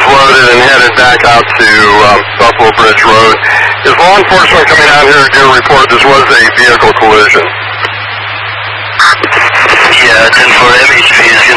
loaded and headed back out to Buffalo Bridge Road. Is law enforcement coming out here to do a report? This was a vehicle collision. Yeah, 10-4 MHP is